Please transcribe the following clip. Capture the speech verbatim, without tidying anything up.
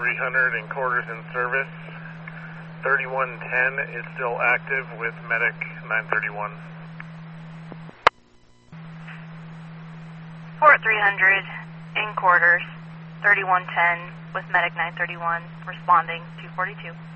three hundred in quarters in service. thirty-one ten is still active with medic nine thirty-one. Fort three hundred in quarters, thirty-one ten with medic nine thirty-one, responding two forty-two.